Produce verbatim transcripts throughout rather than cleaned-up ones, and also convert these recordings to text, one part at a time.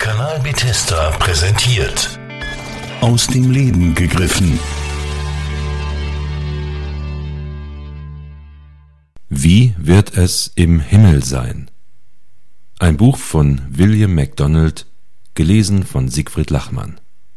Kanal Bethesda präsentiert. Aus dem Leben gegriffen. Wie wird es im Himmel sein? Ein Buch von William MacDonald, gelesen von Siegfried Lachmann.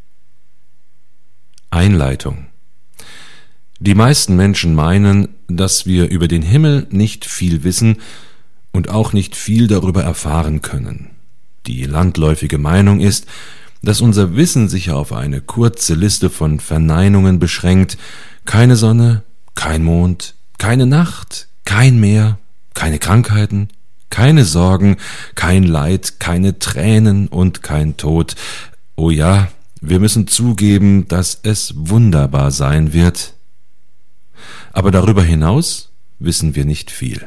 Einleitung. Die meisten Menschen meinen, dass wir über den Himmel nicht viel wissen und auch nicht viel darüber erfahren können. Die landläufige Meinung ist, dass unser Wissen sich auf eine kurze Liste von Verneinungen beschränkt: keine Sonne, kein Mond, keine Nacht, kein Meer, keine Krankheiten, keine Sorgen, kein Leid, keine Tränen und kein Tod. Oh ja, wir müssen zugeben, dass es wunderbar sein wird. Aber darüber hinaus wissen wir nicht viel.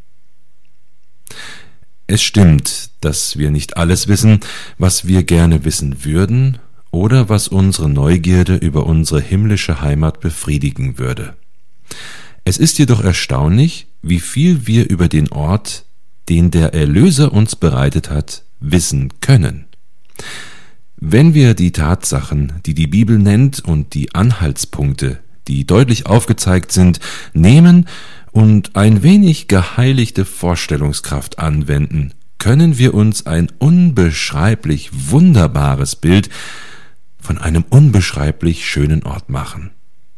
Es stimmt, dass wir nicht alles wissen, was wir gerne wissen würden oder was unsere Neugierde über unsere himmlische Heimat befriedigen würde. Es ist jedoch erstaunlich, wie viel wir über den Ort, den der Erlöser uns bereitet hat, wissen können. Wenn wir die Tatsachen, die die Bibel nennt, und die Anhaltspunkte, die deutlich aufgezeigt sind, nehmen und ein wenig geheiligte Vorstellungskraft anwenden, können wir uns ein unbeschreiblich wunderbares Bild von einem unbeschreiblich schönen Ort machen.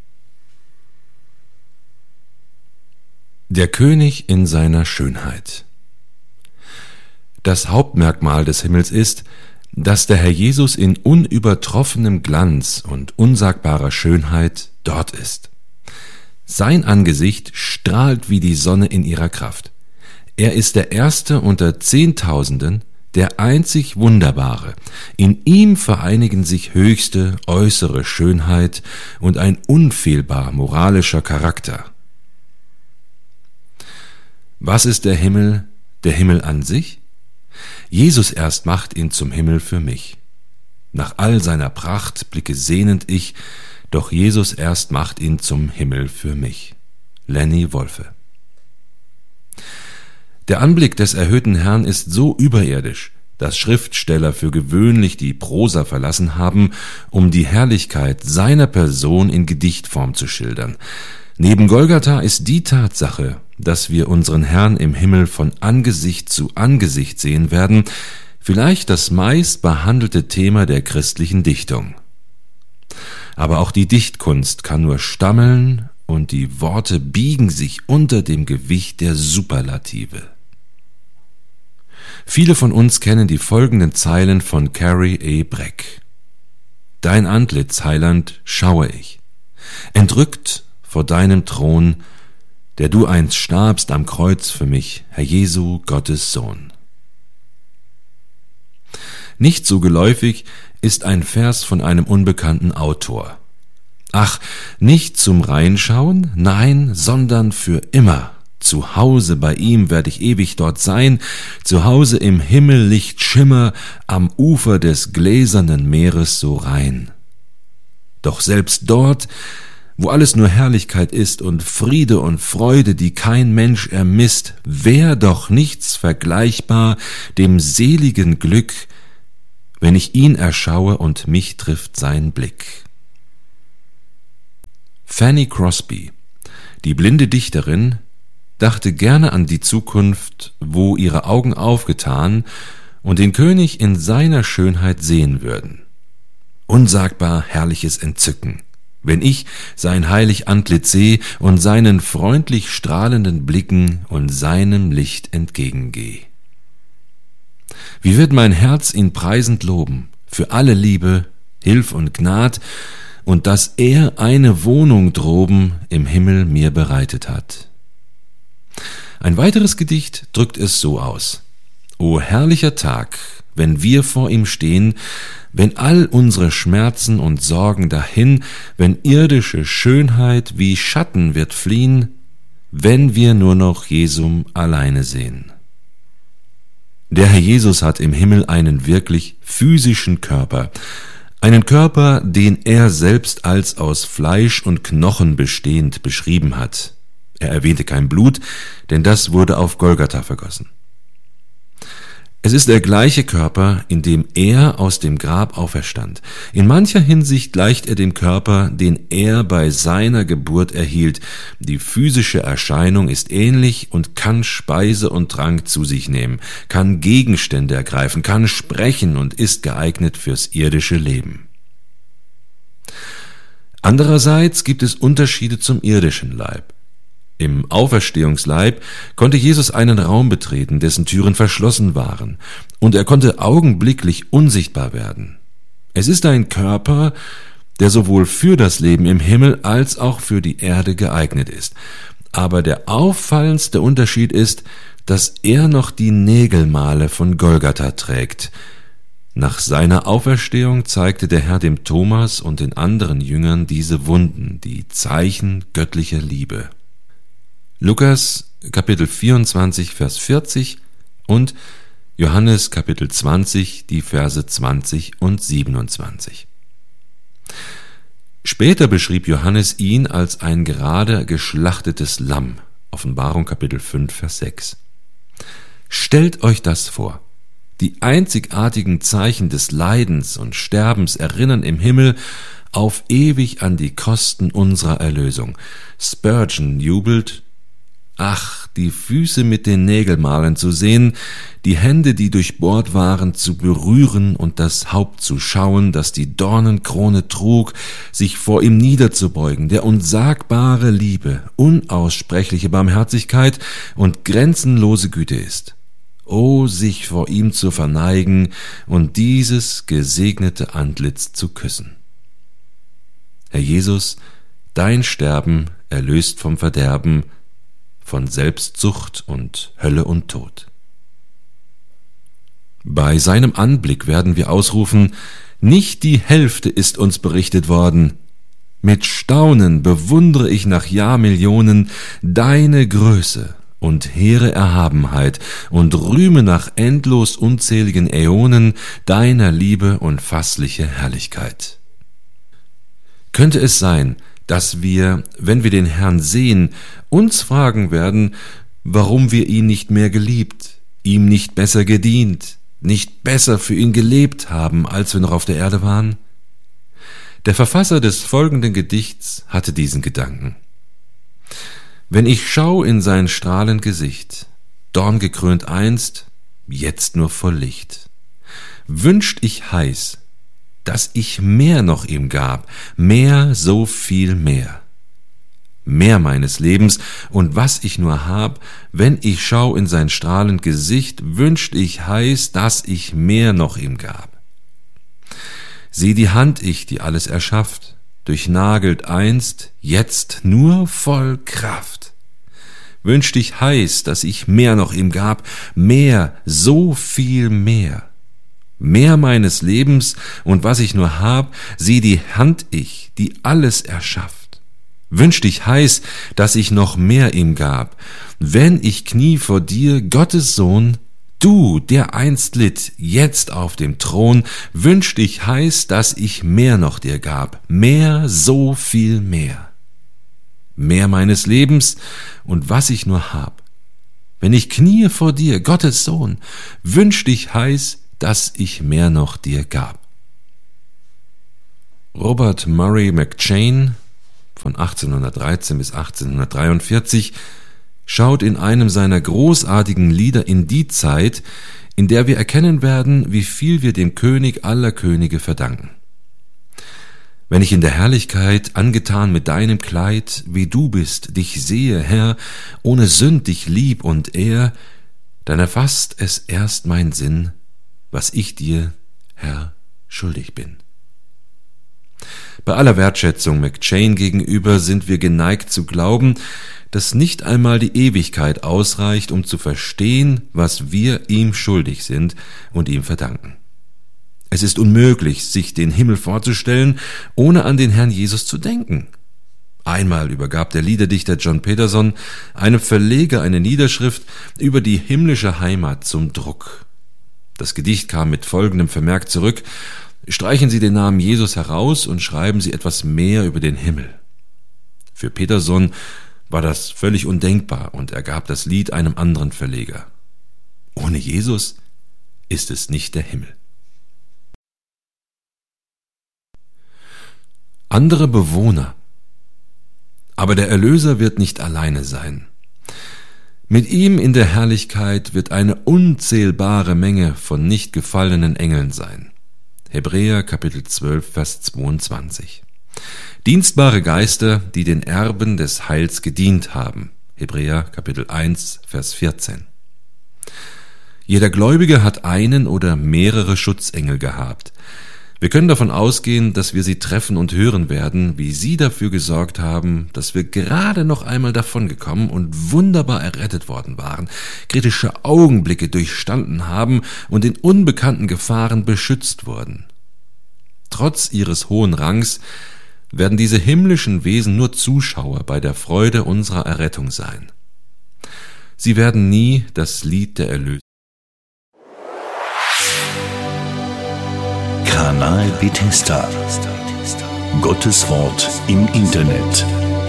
Der König in seiner Schönheit. Das Hauptmerkmal des Himmels ist, dass der Herr Jesus in unübertroffenem Glanz und unsagbarer Schönheit dort ist. Sein Angesicht strahlt wie die Sonne in ihrer Kraft. Er ist der Erste unter Zehntausenden, der einzig Wunderbare. In ihm vereinigen sich höchste äußere Schönheit und ein unfehlbar moralischer Charakter. Was ist der Himmel, der Himmel an sich? Jesus erst macht ihn zum Himmel für mich. Nach all seiner Pracht blicke sehnend ich, doch Jesus erst macht ihn zum Himmel für mich. Lenny Wolfe. Der Anblick des erhöhten Herrn ist so überirdisch, dass Schriftsteller für gewöhnlich die Prosa verlassen haben, um die Herrlichkeit seiner Person in Gedichtform zu schildern. Neben Golgatha ist die Tatsache, dass wir unseren Herrn im Himmel von Angesicht zu Angesicht sehen werden, vielleicht das meist behandelte Thema der christlichen Dichtung. Aber auch die Dichtkunst kann nur stammeln und die Worte biegen sich unter dem Gewicht der Superlative. Viele von uns kennen die folgenden Zeilen von Carrie E. Breck. Dein Antlitz, Heiland, schaue ich, entrückt vor deinem Thron, der du einst starbst am Kreuz für mich, Herr Jesu, Gottes Sohn. Nicht so geläufig ist ein Vers von einem unbekannten Autor. Ach, nicht zum Reinschauen, nein, sondern für immer. Zu Hause bei ihm werd ich ewig dort sein, zu Hause im Himmel Lichtschimmer, am Ufer des gläsernen Meeres so rein. Doch selbst dort, wo alles nur Herrlichkeit ist und Friede und Freude, die kein Mensch ermisst, wär doch nichts vergleichbar dem seligen Glück, wenn ich ihn erschaue und mich trifft sein Blick. Fanny Crosby, die blinde Dichterin, dachte gerne an die Zukunft, wo ihre Augen aufgetan und den König in seiner Schönheit sehen würden. Unsagbar herrliches Entzücken, wenn ich sein heilig Antlitz seh und seinen freundlich strahlenden Blicken und seinem Licht entgegengeh. Wie wird mein Herz ihn preisend loben, für alle Liebe, Hilf und Gnad, und dass er eine Wohnung droben im Himmel mir bereitet hat. Ein weiteres Gedicht drückt es so aus: O herrlicher Tag, wenn wir vor ihm stehen, wenn all unsere Schmerzen und Sorgen dahin, wenn irdische Schönheit wie Schatten wird fliehen, wenn wir nur noch Jesum alleine sehen. Der Herr Jesus hat im Himmel einen wirklich physischen Körper, einen Körper, den er selbst als aus Fleisch und Knochen bestehend beschrieben hat. Er erwähnte kein Blut, denn das wurde auf Golgatha vergossen. Es ist der gleiche Körper, in dem er aus dem Grab auferstand. In mancher Hinsicht gleicht er dem Körper, den er bei seiner Geburt erhielt. Die physische Erscheinung ist ähnlich und kann Speise und Trank zu sich nehmen, kann Gegenstände ergreifen, kann sprechen und ist geeignet fürs irdische Leben. Andererseits gibt es Unterschiede zum irdischen Leib. Im Auferstehungsleib konnte Jesus einen Raum betreten, dessen Türen verschlossen waren, und er konnte augenblicklich unsichtbar werden. Es ist ein Körper, der sowohl für das Leben im Himmel als auch für die Erde geeignet ist. Aber der auffallendste Unterschied ist, dass er noch die Nägelmale von Golgatha trägt. Nach seiner Auferstehung zeigte der Herr dem Thomas und den anderen Jüngern diese Wunden, die Zeichen göttlicher Liebe. Lukas Kapitel vierundzwanzig, Vers vierzig und Johannes Kapitel zwanzig, die Verse zwanzig und siebenundzwanzig. Später beschrieb Johannes ihn als ein gerade geschlachtetes Lamm. Offenbarung Kapitel fünf, Vers sechs. Stellt euch das vor. Die einzigartigen Zeichen des Leidens und Sterbens erinnern im Himmel auf ewig an die Kosten unserer Erlösung. Spurgeon jubelt: Ach, die Füße mit den Nägelmalen zu sehen, die Hände, die durchbohrt waren, zu berühren und das Haupt zu schauen, das die Dornenkrone trug, sich vor ihm niederzubeugen, der unsagbare Liebe, unaussprechliche Barmherzigkeit und grenzenlose Güte ist. O, sich vor ihm zu verneigen und dieses gesegnete Antlitz zu küssen. Herr Jesus, dein Sterben erlöst vom Verderben, von Selbstsucht und Hölle und Tod. Bei seinem Anblick werden wir ausrufen: Nicht die Hälfte ist uns berichtet worden. Mit Staunen bewundere ich nach Jahrmillionen deine Größe und hehre Erhabenheit und rühme nach endlos unzähligen Äonen deiner Liebe und fassliche Herrlichkeit. Könnte es sein, dass wir, wenn wir den Herrn sehen, uns fragen werden, warum wir ihn nicht mehr geliebt, ihm nicht besser gedient, nicht besser für ihn gelebt haben, als wir noch auf der Erde waren? Der Verfasser des folgenden Gedichts hatte diesen Gedanken: Wenn ich schau in sein strahlend Gesicht, dorngekrönt einst, jetzt nur voll Licht, wünscht ich heiß, dass ich mehr noch ihm gab, mehr, so viel mehr. Mehr meines Lebens und was ich nur hab, wenn ich schau in sein strahlend Gesicht, wünscht ich heiß, dass ich mehr noch ihm gab. Sieh die Hand ich, die alles erschafft, durchnagelt einst, jetzt nur voll Kraft. Wünscht ich heiß, dass ich mehr noch ihm gab, mehr, so viel mehr. Mehr meines Lebens und was ich nur hab, sieh die Hand ich, die alles erschafft. Wünscht ich heiß, dass ich noch mehr ihm gab, wenn ich knie vor dir, Gottes Sohn, du, der einst litt, jetzt auf dem Thron, wünscht ich heiß, dass ich mehr noch dir gab, mehr, so viel mehr. Mehr meines Lebens und was ich nur hab. Wenn ich knie vor dir, Gottes Sohn, wünscht ich heiß, dass ich mehr noch dir gab. Robert Murray McCheyne von achtzehnhundertdreizehn bis achtzehnhundertdreiundvierzig schaut in einem seiner großartigen Lieder in die Zeit, in der wir erkennen werden, wie viel wir dem König aller Könige verdanken. Wenn ich in der Herrlichkeit, angetan mit deinem Kleid, wie du bist, dich sehe, Herr, ohne Sünd dich lieb und ehr, dann erfasst es erst mein Sinn, was ich dir, Herr, schuldig bin. Bei aller Wertschätzung McCheyne gegenüber sind wir geneigt zu glauben, dass nicht einmal die Ewigkeit ausreicht, um zu verstehen, was wir ihm schuldig sind und ihm verdanken. Es ist unmöglich, sich den Himmel vorzustellen, ohne an den Herrn Jesus zu denken. Einmal übergab der Liederdichter John Peterson einem Verleger eine Niederschrift über die himmlische Heimat zum Druck. Das Gedicht kam mit folgendem Vermerk zurück: Streichen Sie den Namen Jesus heraus und schreiben Sie etwas mehr über den Himmel. Für Peterson war das völlig undenkbar und er gab das Lied einem anderen Verleger. Ohne Jesus? ist es nicht der Himmel. Andere Bewohner. Aber der Erlöser wird nicht alleine sein. Mit ihm in der Herrlichkeit wird eine unzählbare Menge von nicht gefallenen Engeln sein. Hebräer Kapitel zwölf, Vers zweiundzwanzig. Dienstbare Geister, die den Erben des Heils gedient haben. Hebräer Kapitel eins, Vers vierzehn. Jeder Gläubige hat einen oder mehrere Schutzengel gehabt. Wir können davon ausgehen, dass wir sie treffen und hören werden, wie sie dafür gesorgt haben, dass wir gerade noch einmal davongekommen und wunderbar errettet worden waren, kritische Augenblicke durchstanden haben und in unbekannten Gefahren beschützt wurden. Trotz ihres hohen Rangs werden diese himmlischen Wesen nur Zuschauer bei der Freude unserer Errettung sein. Sie werden nie das Lied der Erlösung. Kanal Bethesda. Gottes Wort im Internet.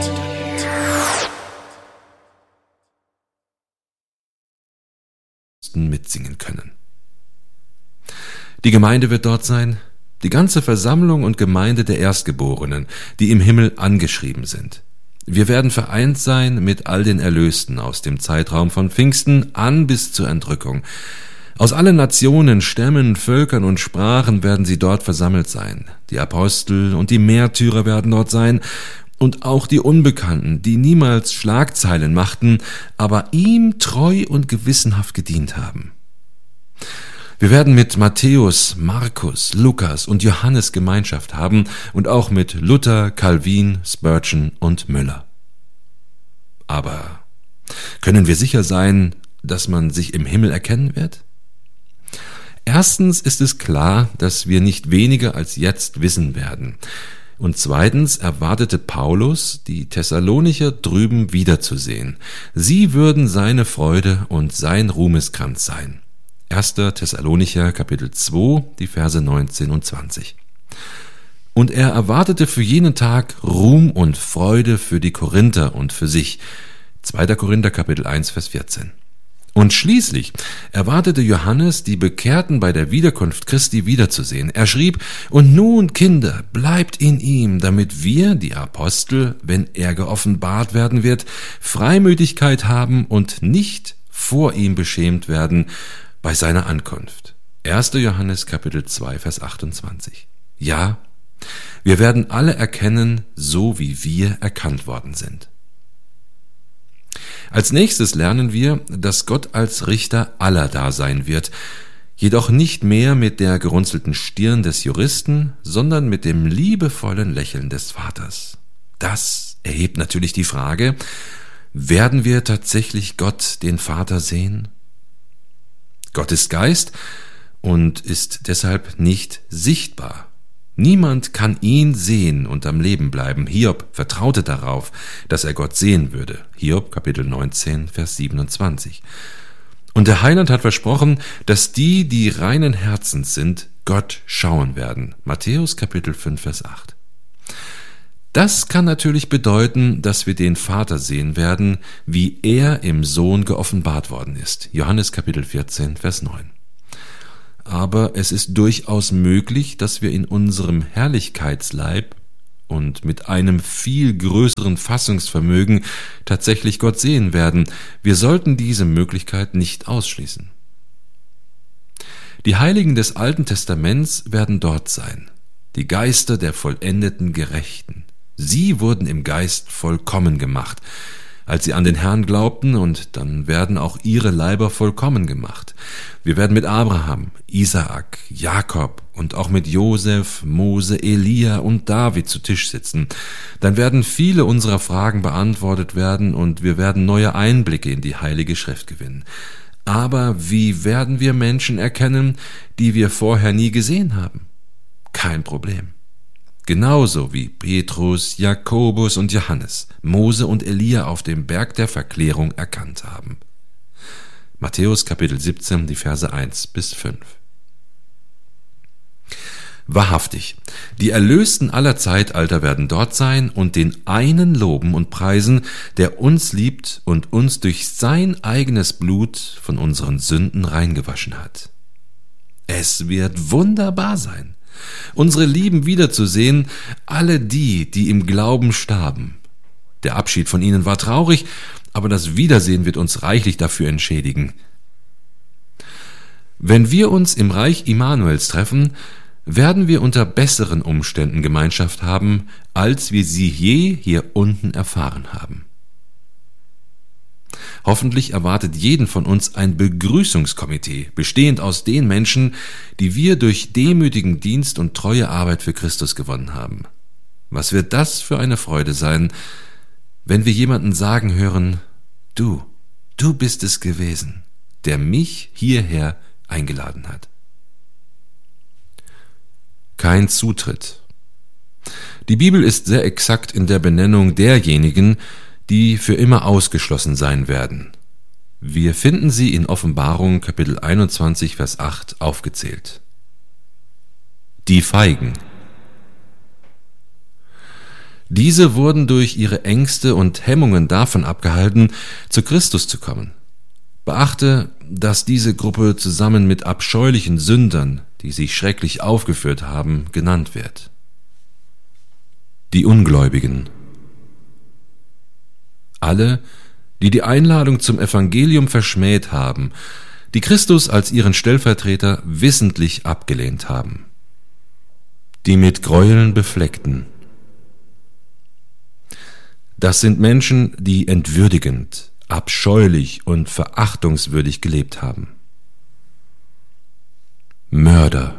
Mitsingen können. Die Gemeinde wird dort sein, die ganze Versammlung und Gemeinde der Erstgeborenen, die im Himmel angeschrieben sind. Wir werden vereint sein mit all den Erlösten aus dem Zeitraum von Pfingsten an bis zur Entrückung. Aus allen Nationen, Stämmen, Völkern und Sprachen werden sie dort versammelt sein. Die Apostel und die Märtyrer werden dort sein und auch die Unbekannten, die niemals Schlagzeilen machten, aber ihm treu und gewissenhaft gedient haben. Wir werden mit Matthäus, Markus, Lukas und Johannes Gemeinschaft haben und auch mit Luther, Calvin, Spurgeon und Müller. Aber können wir sicher sein, dass man sich im Himmel erkennen wird? Erstens ist es klar, dass wir nicht weniger als jetzt wissen werden. Und zweitens erwartete Paulus, die Thessalonicher drüben wiederzusehen. Sie würden seine Freude und sein Ruhmeskranz sein. erster Thessalonicher Kapitel zwei, die Verse neunzehn und zwanzig. Und er erwartete für jenen Tag Ruhm und Freude für die Korinther und für sich. zweiter Korinther Kapitel eins, Vers vierzehn. Und schließlich erwartete Johannes, die Bekehrten bei der Wiederkunft Christi wiederzusehen. Er schrieb: Und nun, Kinder, bleibt in ihm, damit wir, die Apostel, wenn er geoffenbart werden wird, Freimütigkeit haben und nicht vor ihm beschämt werden bei seiner Ankunft. erster Johannes Kapitel zwei, Vers achtundzwanzig. Ja, wir werden alle erkennen, so wie wir erkannt worden sind. Als nächstes lernen wir, dass Gott als Richter aller da sein wird, jedoch nicht mehr mit der gerunzelten Stirn des Juristen, sondern mit dem liebevollen Lächeln des Vaters. Das erhebt natürlich die Frage: Werden wir tatsächlich Gott, den Vater, sehen? Gott ist Geist und ist deshalb nicht sichtbar. Niemand kann ihn sehen und am Leben bleiben. Hiob vertraute darauf, dass er Gott sehen würde. Hiob Kapitel neunzehn, Vers siebenundzwanzig. Und der Heiland hat versprochen, dass die, die reinen Herzens sind, Gott schauen werden. Matthäus Kapitel fünf, Vers acht. Das kann natürlich bedeuten, dass wir den Vater sehen werden, wie er im Sohn geoffenbart worden ist. Johannes Kapitel vierzehn, Vers neun. Aber es ist durchaus möglich, dass wir in unserem Herrlichkeitsleib und mit einem viel größeren Fassungsvermögen tatsächlich Gott sehen werden. Wir sollten diese Möglichkeit nicht ausschließen. Die Heiligen des Alten Testaments werden dort sein, die Geister der vollendeten Gerechten. Sie wurden im Geist vollkommen gemacht, als sie an den Herrn glaubten, und dann werden auch ihre Leiber vollkommen gemacht. Wir werden mit Abraham, Isaak, Jakob und auch mit Josef, Mose, Elia und David zu Tisch sitzen. Dann werden viele unserer Fragen beantwortet werden und wir werden neue Einblicke in die Heilige Schrift gewinnen. Aber wie werden wir Menschen erkennen, die wir vorher nie gesehen haben? Kein Problem. Genauso wie Petrus, Jakobus und Johannes, Mose und Elia auf dem Berg der Verklärung erkannt haben. Matthäus Kapitel siebzehn, die Verse eins bis fünf. Wahrhaftig, die Erlösten aller Zeitalter werden dort sein und den einen loben und preisen, der uns liebt und uns durch sein eigenes Blut von unseren Sünden reingewaschen hat. Es wird wunderbar sein, unsere Lieben wiederzusehen, alle die, die im Glauben starben. Der Abschied von ihnen war traurig, aber das Wiedersehen wird uns reichlich dafür entschädigen. Wenn wir uns im Reich Immanuels treffen, werden wir unter besseren Umständen Gemeinschaft haben, als wir sie je hier unten erfahren haben. Hoffentlich erwartet jeden von uns ein Begrüßungskomitee, bestehend aus den Menschen, die wir durch demütigen Dienst und treue Arbeit für Christus gewonnen haben. Was wird das für eine Freude sein, wenn wir jemanden sagen hören: Du, du bist es gewesen, der mich hierher eingeladen hat. Kein Zutritt. Die Bibel ist sehr exakt in der Benennung derjenigen, die für immer ausgeschlossen sein werden. Wir finden sie in Offenbarung Kapitel einundzwanzig, Vers acht aufgezählt. Die Feigen. Diese wurden durch ihre Ängste und Hemmungen davon abgehalten, zu Christus zu kommen. Beachte, dass diese Gruppe zusammen mit abscheulichen Sündern, die sich schrecklich aufgeführt haben, genannt wird. Die Ungläubigen. Alle, die die Einladung zum Evangelium verschmäht haben, die Christus als ihren Stellvertreter wissentlich abgelehnt haben. Die mit Gräueln Befleckten. Das sind Menschen, die entwürdigend, abscheulich und verachtungswürdig gelebt haben. Mörder.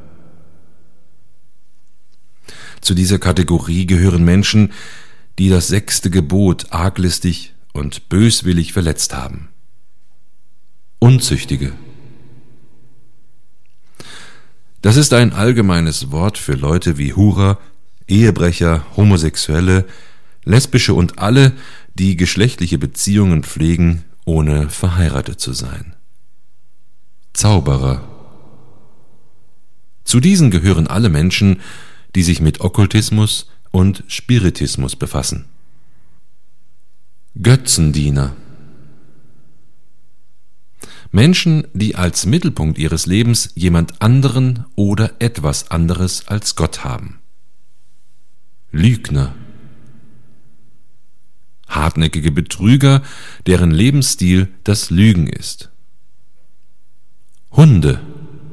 Zu dieser Kategorie gehören Menschen, die das sechste Gebot arglistig und böswillig verletzt haben. Unzüchtige. Das ist ein allgemeines Wort für Leute wie Hurer, Ehebrecher, Homosexuelle, Lesbische und alle, die geschlechtliche Beziehungen pflegen, ohne verheiratet zu sein. Zauberer. Zu diesen gehören alle Menschen, die sich mit Okkultismus und Spiritismus befassen. Götzendiener. Menschen, die als Mittelpunkt ihres Lebens jemand anderen oder etwas anderes als Gott haben. Lügner. Hartnäckige Betrüger, deren Lebensstil das Lügen ist. Hunde.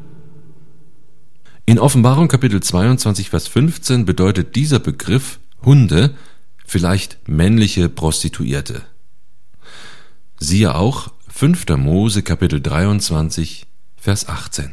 In Offenbarung Kapitel zweiundzwanzig, Vers fünfzehn bedeutet dieser Begriff Hunde vielleicht männliche Prostituierte. Siehe auch fünfter Mose Kapitel dreiundzwanzig, Vers achtzehn.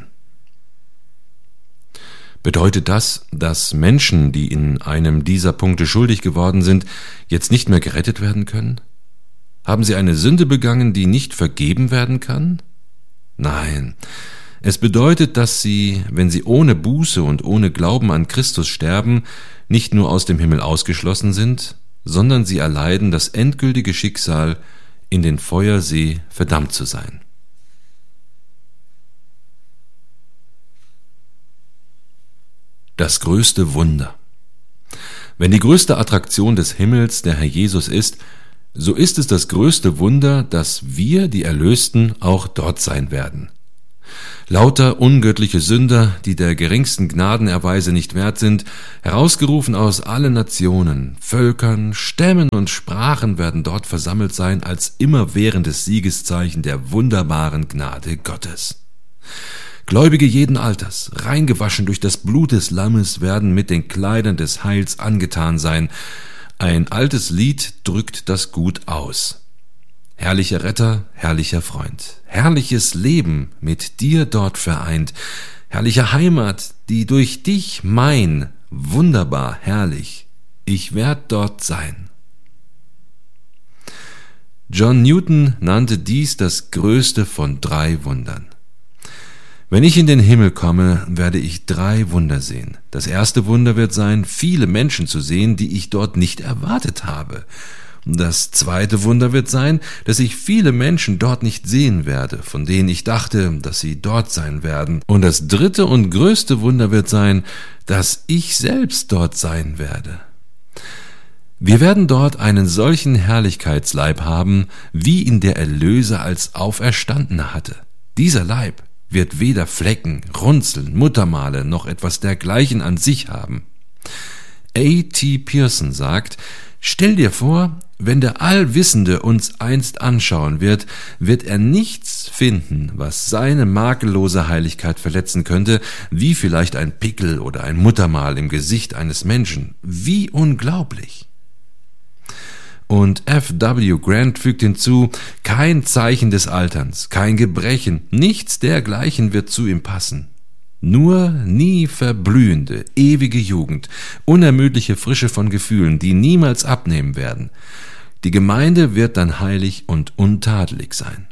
Bedeutet das, dass Menschen, die in einem dieser Punkte schuldig geworden sind, jetzt nicht mehr gerettet werden können? Haben sie eine Sünde begangen, die nicht vergeben werden kann? Nein. Es bedeutet, dass sie, wenn sie ohne Buße und ohne Glauben an Christus sterben, nicht nur aus dem Himmel ausgeschlossen sind, sondern sie erleiden das endgültige Schicksal, in den Feuersee verdammt zu sein. Das größte Wunder. Wenn die größte Attraktion des Himmels der Herr Jesus ist, so ist es das größte Wunder, dass wir, die Erlösten, auch dort sein werden. Lauter ungöttliche Sünder, die der geringsten Gnadenerweise nicht wert sind, herausgerufen aus allen Nationen, Völkern, Stämmen und Sprachen, werden dort versammelt sein als immerwährendes Siegeszeichen der wunderbaren Gnade Gottes. Gläubige jeden Alters, reingewaschen durch das Blut des Lammes, werden mit den Kleidern des Heils angetan sein. Ein altes Lied drückt das gut aus. Herrlicher Retter, herrlicher Freund, herrliches Leben mit dir dort vereint, herrliche Heimat, die durch dich mein, wunderbar, herrlich, ich werd dort sein. John Newton nannte dies das größte von drei Wundern. Wenn ich in den Himmel komme, werde ich drei Wunder sehen. Das erste Wunder wird sein, viele Menschen zu sehen, die ich dort nicht erwartet habe. Das zweite Wunder wird sein, dass ich viele Menschen dort nicht sehen werde, von denen ich dachte, dass sie dort sein werden. Und das dritte und größte Wunder wird sein, dass ich selbst dort sein werde. Wir werden dort einen solchen Herrlichkeitsleib haben, wie ihn der Erlöser als Auferstandener hatte. Dieser Leib wird weder Flecken, Runzeln, Muttermale noch etwas dergleichen an sich haben. A T Pierson sagt, stell dir vor, wenn der Allwissende uns einst anschauen wird, wird er nichts finden, was seine makellose Heiligkeit verletzen könnte, wie vielleicht ein Pickel oder ein Muttermal im Gesicht eines Menschen. Wie unglaublich! Und F W Grant fügt hinzu, kein Zeichen des Alterns, kein Gebrechen, nichts dergleichen wird zu ihm passen. Nur nie verblühende, ewige Jugend, unermüdliche Frische von Gefühlen, die niemals abnehmen werden. Die Gemeinde wird dann heilig und untadelig sein.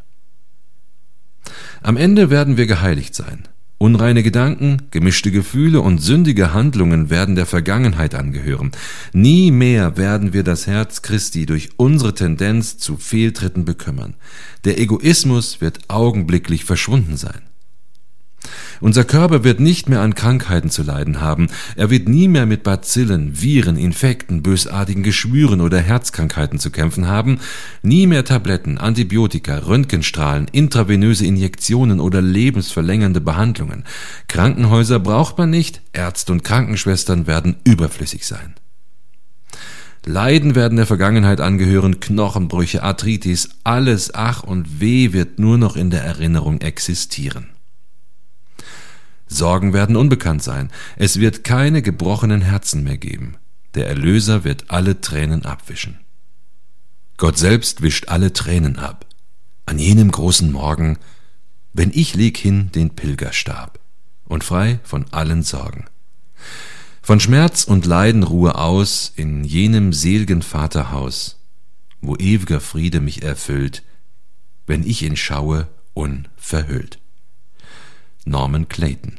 Am Ende werden wir geheiligt sein. Unreine Gedanken, gemischte Gefühle und sündige Handlungen werden der Vergangenheit angehören. Nie mehr werden wir das Herz Christi durch unsere Tendenz zu Fehltritten bekümmern. Der Egoismus wird augenblicklich verschwunden sein. Unser Körper wird nicht mehr an Krankheiten zu leiden haben. Er wird nie mehr mit Bazillen, Viren, Infekten, bösartigen Geschwüren oder Herzkrankheiten zu kämpfen haben. Nie mehr Tabletten, Antibiotika, Röntgenstrahlen, intravenöse Injektionen oder lebensverlängernde Behandlungen. Krankenhäuser braucht man nicht, Ärzte und Krankenschwestern werden überflüssig sein. Leiden werden der Vergangenheit angehören, Knochenbrüche, Arthritis, alles Ach und Weh wird nur noch in der Erinnerung existieren. Sorgen werden unbekannt sein. Es wird keine gebrochenen Herzen mehr geben. Der Erlöser wird alle Tränen abwischen. Gott selbst wischt alle Tränen ab. An jenem großen Morgen, wenn ich leg hin den Pilgerstab und frei von allen Sorgen. Von Schmerz und Leiden Ruhe aus in jenem sel'gen Vaterhaus, wo ewiger Friede mich erfüllt, wenn ich ihn schaue unverhüllt. Norman Clayton.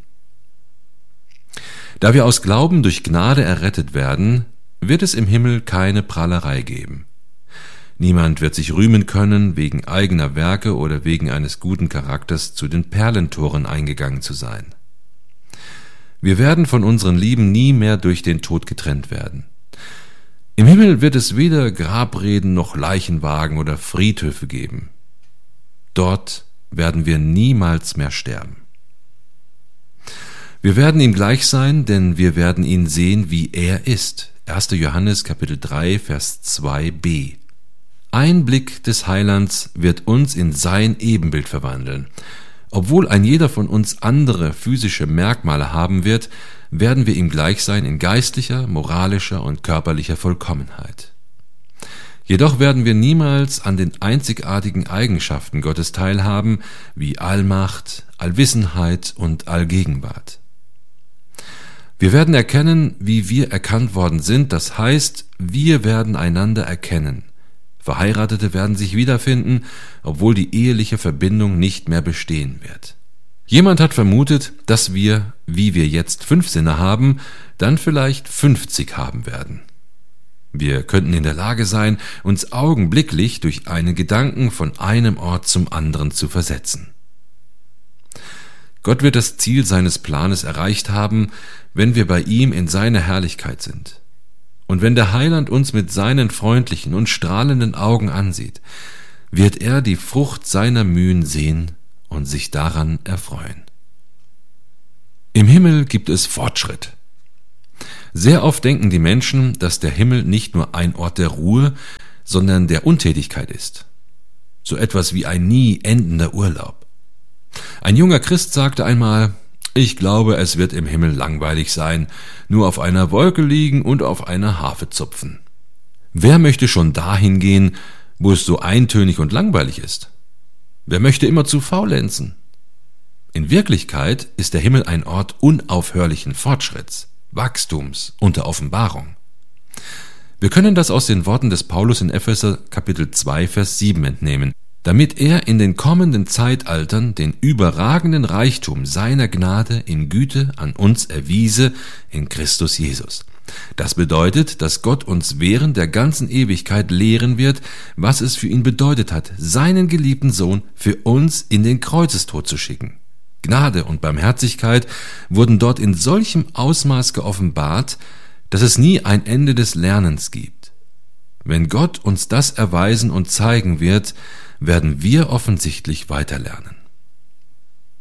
Da wir aus Glauben durch Gnade errettet werden, wird es im Himmel keine Prahlerei geben. Niemand wird sich rühmen können, wegen eigener Werke oder wegen eines guten Charakters zu den Perlentoren eingegangen zu sein. Wir werden von unseren Lieben nie mehr durch den Tod getrennt werden. Im Himmel wird es weder Grabreden noch Leichenwagen oder Friedhöfe geben. Dort werden wir niemals mehr sterben. Wir werden ihm gleich sein, denn wir werden ihn sehen, wie er ist. erster Johannes Kapitel drei, Vers zwei b. Ein Blick des Heilands wird uns in sein Ebenbild verwandeln. Obwohl ein jeder von uns andere physische Merkmale haben wird, werden wir ihm gleich sein in geistlicher, moralischer und körperlicher Vollkommenheit. Jedoch werden wir niemals an den einzigartigen Eigenschaften Gottes teilhaben, wie Allmacht, Allwissenheit und Allgegenwart. Wir werden erkennen, wie wir erkannt worden sind, das heißt, wir werden einander erkennen. Verheiratete werden sich wiederfinden, obwohl die eheliche Verbindung nicht mehr bestehen wird. Jemand hat vermutet, dass wir, wie wir jetzt fünf Sinne haben, dann vielleicht fünfzig haben werden. Wir könnten in der Lage sein, uns augenblicklich durch einen Gedanken von einem Ort zum anderen zu versetzen. Gott wird das Ziel seines Planes erreicht haben, wenn wir bei ihm in seiner Herrlichkeit sind. Und wenn der Heiland uns mit seinen freundlichen und strahlenden Augen ansieht, wird er die Frucht seiner Mühen sehen und sich daran erfreuen. Im Himmel gibt es Fortschritt. Sehr oft denken die Menschen, dass der Himmel nicht nur ein Ort der Ruhe, sondern der Untätigkeit ist. So etwas wie ein nie endender Urlaub. Ein junger Christ sagte einmal, ich glaube, es wird im Himmel langweilig sein, nur auf einer Wolke liegen und auf einer Harfe zupfen. Wer möchte schon dahin gehen, wo es so eintönig und langweilig ist? Wer möchte immerzu faulenzen? In Wirklichkeit ist der Himmel ein Ort unaufhörlichen Fortschritts, Wachstums und der Offenbarung. Wir können das aus den Worten des Paulus in Epheser Kapitel zwei, Vers sieben entnehmen, damit er in den kommenden Zeitaltern den überragenden Reichtum seiner Gnade in Güte an uns erwiese in Christus Jesus. Das bedeutet, dass Gott uns während der ganzen Ewigkeit lehren wird, was es für ihn bedeutet hat, seinen geliebten Sohn für uns in den Kreuzestod zu schicken. Gnade und Barmherzigkeit wurden dort in solchem Ausmaß geoffenbart, dass es nie ein Ende des Lernens gibt. Wenn Gott uns das erweisen und zeigen wird, werden wir offensichtlich weiterlernen.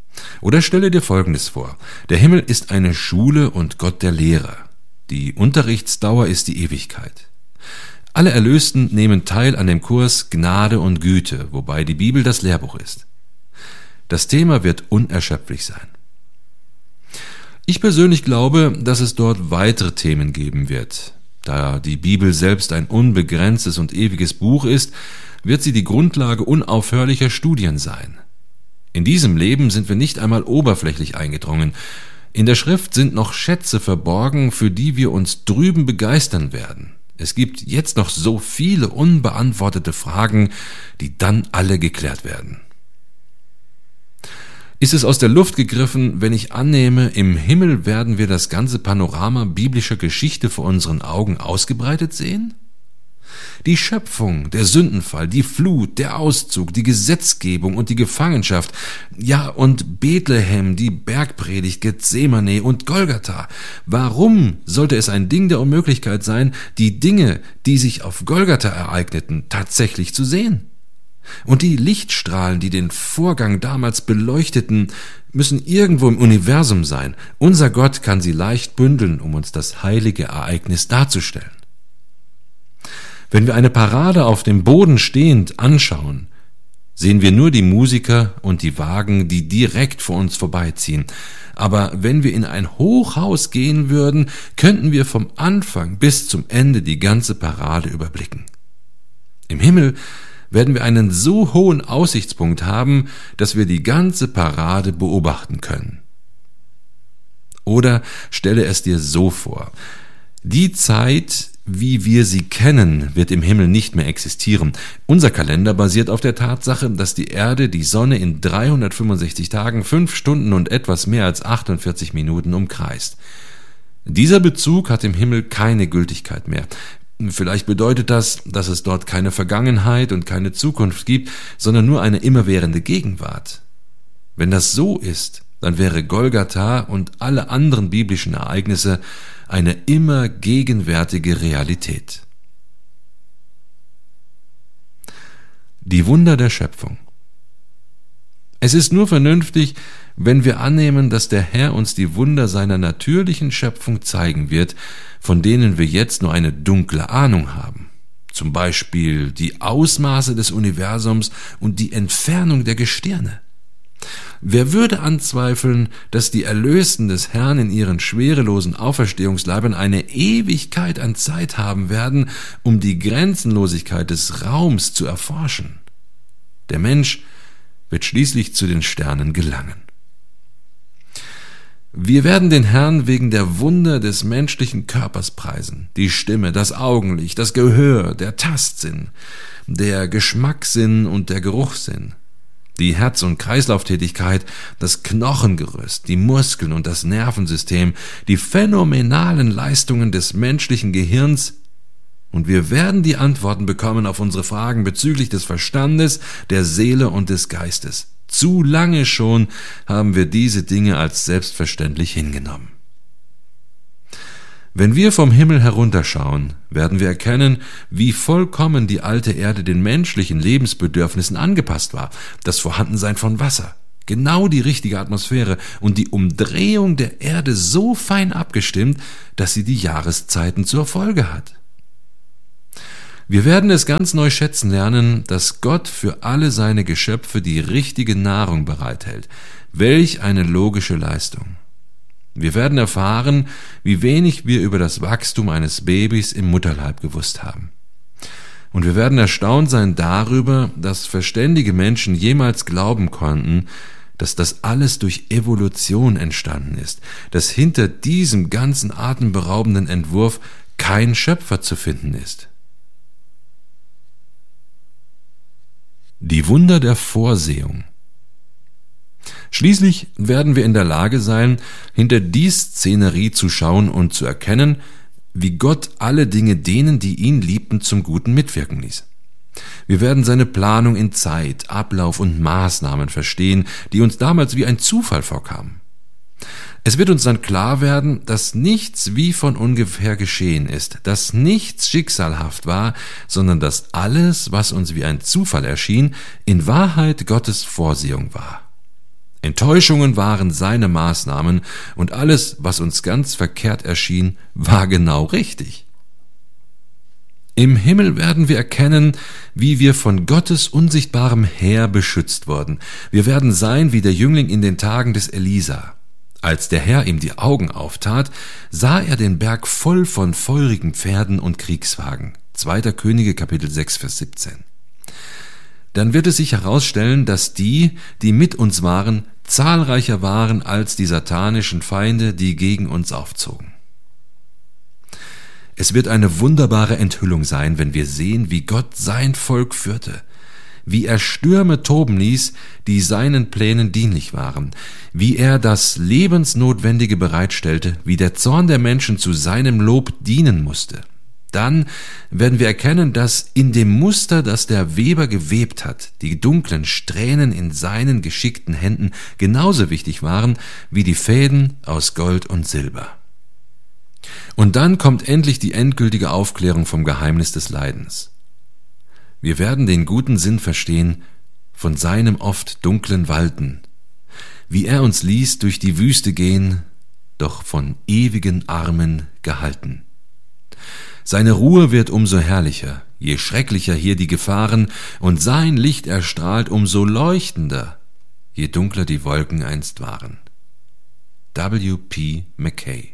Oder stelle dir Folgendes vor: Der Himmel ist eine Schule und Gott der Lehrer. Die Unterrichtsdauer ist die Ewigkeit. Alle Erlösten nehmen teil an dem Kurs Gnade und Güte, wobei die Bibel das Lehrbuch ist. Das Thema wird unerschöpflich sein. Ich persönlich glaube, dass es dort weitere Themen geben wird. Da die Bibel selbst ein unbegrenztes und ewiges Buch ist, wird sie die Grundlage unaufhörlicher Studien sein. In diesem Leben sind wir nicht einmal oberflächlich eingedrungen. In der Schrift sind noch Schätze verborgen, für die wir uns drüben begeistern werden. Es gibt jetzt noch so viele unbeantwortete Fragen, die dann alle geklärt werden. Ist es aus der Luft gegriffen, wenn ich annehme, im Himmel werden wir das ganze Panorama biblischer Geschichte vor unseren Augen ausgebreitet sehen? Die Schöpfung, der Sündenfall, die Flut, der Auszug, die Gesetzgebung und die Gefangenschaft, ja und Bethlehem, die Bergpredigt, Gethsemane und Golgatha. Warum sollte es ein Ding der Unmöglichkeit sein, die Dinge, die sich auf Golgatha ereigneten, tatsächlich zu sehen? Und die Lichtstrahlen, die den Vorgang damals beleuchteten, müssen irgendwo im Universum sein. Unser Gott kann sie leicht bündeln, um uns das heilige Ereignis darzustellen. Wenn wir eine Parade auf dem Boden stehend anschauen, sehen wir nur die Musiker und die Wagen, die direkt vor uns vorbeiziehen. Aber wenn wir in ein Hochhaus gehen würden, könnten wir vom Anfang bis zum Ende die ganze Parade überblicken. Im Himmel werden wir einen so hohen Aussichtspunkt haben, dass wir die ganze Parade beobachten können. Oder stelle es dir so vor: Die Zeit, wie wir sie kennen, wird im Himmel nicht mehr existieren. Unser Kalender basiert auf der Tatsache, dass die Erde die Sonne in dreihundertfünfundsechzig Tagen, fünf Stunden und etwas mehr als achtundvierzig Minuten umkreist. Dieser Bezug hat im Himmel keine Gültigkeit mehr. Vielleicht bedeutet das, dass es dort keine Vergangenheit und keine Zukunft gibt, sondern nur eine immerwährende Gegenwart. Wenn das so ist, dann wäre Golgatha und alle anderen biblischen Ereignisse eine immer gegenwärtige Realität. Die Wunder der Schöpfung. Es ist nur vernünftig, wenn wir annehmen, dass der Herr uns die Wunder seiner natürlichen Schöpfung zeigen wird, von denen wir jetzt nur eine dunkle Ahnung haben. Zum Beispiel die Ausmaße des Universums und die Entfernung der Gestirne. Wer würde anzweifeln, dass die Erlösten des Herrn in ihren schwerelosen Auferstehungsleibern eine Ewigkeit an Zeit haben werden, um die Grenzenlosigkeit des Raums zu erforschen? Der Mensch wird schließlich zu den Sternen gelangen. Wir werden den Herrn wegen der Wunder des menschlichen Körpers preisen. Die Stimme, das Augenlicht, das Gehör, der Tastsinn, der Geschmackssinn und der Geruchssinn. Die Herz- und Kreislauftätigkeit, das Knochengerüst, die Muskeln und das Nervensystem, die phänomenalen Leistungen des menschlichen Gehirns, und wir werden die Antworten bekommen auf unsere Fragen bezüglich des Verstandes, der Seele und des Geistes. Zu lange schon haben wir diese Dinge als selbstverständlich hingenommen. Wenn wir vom Himmel herunterschauen, werden wir erkennen, wie vollkommen die alte Erde den menschlichen Lebensbedürfnissen angepasst war. Das Vorhandensein von Wasser, genau die richtige Atmosphäre und die Umdrehung der Erde so fein abgestimmt, dass sie die Jahreszeiten zur Folge hat. Wir werden es ganz neu schätzen lernen, dass Gott für alle seine Geschöpfe die richtige Nahrung bereithält. Welch eine logische Leistung! Wir werden erfahren, wie wenig wir über das Wachstum eines Babys im Mutterleib gewusst haben. Und wir werden erstaunt sein darüber, dass verständige Menschen jemals glauben konnten, dass das alles durch Evolution entstanden ist, dass hinter diesem ganzen atemberaubenden Entwurf kein Schöpfer zu finden ist. Die Wunder der Vorsehung. Schließlich werden wir in der Lage sein, hinter die Szenerie zu schauen und zu erkennen, wie Gott alle Dinge denen, die ihn liebten, zum Guten mitwirken ließ. Wir werden seine Planung in Zeit, Ablauf und Maßnahmen verstehen, die uns damals wie ein Zufall vorkamen. Es wird uns dann klar werden, dass nichts wie von ungefähr geschehen ist, dass nichts schicksalhaft war, sondern dass alles, was uns wie ein Zufall erschien, in Wahrheit Gottes Vorsehung war. Enttäuschungen waren seine Maßnahmen, und alles, was uns ganz verkehrt erschien, war genau richtig. Im Himmel werden wir erkennen, wie wir von Gottes unsichtbarem Heer beschützt wurden. Wir werden sein wie der Jüngling in den Tagen des Elisa. Als der Herr ihm die Augen auftat, sah er den Berg voll von feurigen Pferden und Kriegswagen. zweiter Könige, Kapitel sechs, Vers siebzehn. Dann wird es sich herausstellen, dass die, die mit uns waren, zahlreicher waren als die satanischen Feinde, die gegen uns aufzogen. Es wird eine wunderbare Enthüllung sein, wenn wir sehen, wie Gott sein Volk führte, wie er Stürme toben ließ, die seinen Plänen dienlich waren, wie er das Lebensnotwendige bereitstellte, wie der Zorn der Menschen zu seinem Lob dienen musste. Dann werden wir erkennen, dass in dem Muster, das der Weber gewebt hat, die dunklen Strähnen in seinen geschickten Händen genauso wichtig waren wie die Fäden aus Gold und Silber. Und dann kommt endlich die endgültige Aufklärung vom Geheimnis des Leidens. Wir werden den guten Sinn verstehen von seinem oft dunklen Walten, wie er uns ließ durch die Wüste gehen, doch von ewigen Armen gehalten. Seine Ruhe wird umso herrlicher, je schrecklicher hier die Gefahren, und sein Licht erstrahlt umso leuchtender, je dunkler die Wolken einst waren. W P Mackay.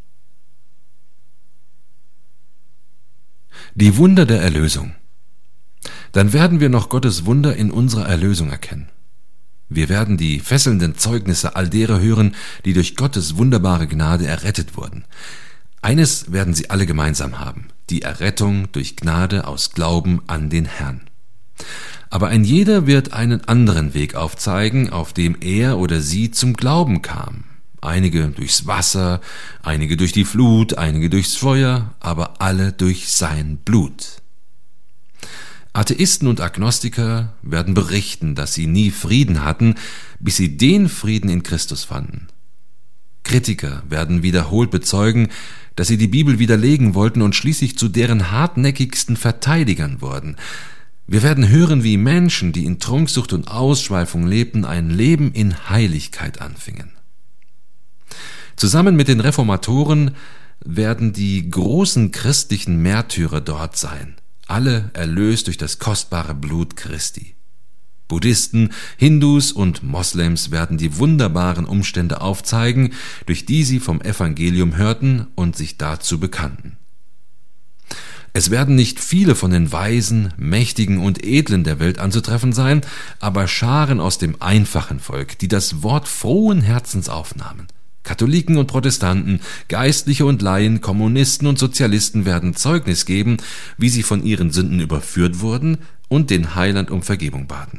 Die Wunder der Erlösung. Dann werden wir noch Gottes Wunder in unserer Erlösung erkennen. Wir werden die fesselnden Zeugnisse all derer hören, die durch Gottes wunderbare Gnade errettet wurden. Eines werden sie alle gemeinsam haben: die Errettung durch Gnade aus Glauben an den Herrn. Aber ein jeder wird einen anderen Weg aufzeigen, auf dem er oder sie zum Glauben kam. Einige durchs Wasser, einige durch die Flut, einige durchs Feuer, aber alle durch sein Blut. Atheisten und Agnostiker werden berichten, dass sie nie Frieden hatten, bis sie den Frieden in Christus fanden. Kritiker werden wiederholt bezeugen, dass sie die Bibel widerlegen wollten und schließlich zu deren hartnäckigsten Verteidigern wurden. Wir werden hören, wie Menschen, die in Trunksucht und Ausschweifung lebten, ein Leben in Heiligkeit anfingen. Zusammen mit den Reformatoren werden die großen christlichen Märtyrer dort sein, alle erlöst durch das kostbare Blut Christi. Buddhisten, Hindus und Moslems werden die wunderbaren Umstände aufzeigen, durch die sie vom Evangelium hörten und sich dazu bekannten. Es werden nicht viele von den Weisen, Mächtigen und Edlen der Welt anzutreffen sein, aber Scharen aus dem einfachen Volk, die das Wort frohen Herzens aufnahmen. Katholiken und Protestanten, Geistliche und Laien, Kommunisten und Sozialisten werden Zeugnis geben, wie sie von ihren Sünden überführt wurden und den Heiland um Vergebung baten.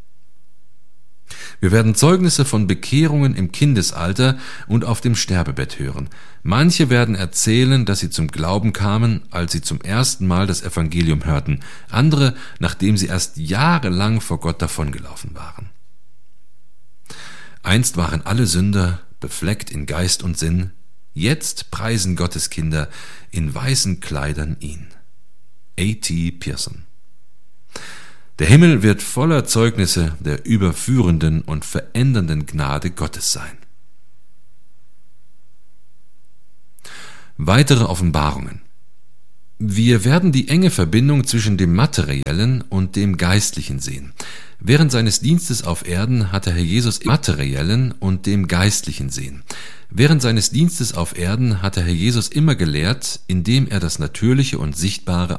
Wir werden Zeugnisse von Bekehrungen im Kindesalter und auf dem Sterbebett hören. Manche werden erzählen, dass sie zum Glauben kamen, als sie zum ersten Mal das Evangelium hörten, andere, nachdem sie erst jahrelang vor Gott davongelaufen waren. Einst waren alle Sünder befleckt in Geist und Sinn, jetzt preisen Gottes Kinder in weißen Kleidern ihn. A T Pierson. Der Himmel wird voller Zeugnisse der überführenden und verändernden Gnade Gottes sein. Weitere Offenbarungen. Wir werden die enge Verbindung zwischen dem Materiellen und dem Geistlichen sehen. Während seines Dienstes auf Erden hat der Herr Jesus im Materiellen und dem Geistlichen sehen. Während seines Dienstes auf Erden hat der Herr Jesus immer gelehrt, indem er das Natürliche und Sichtbare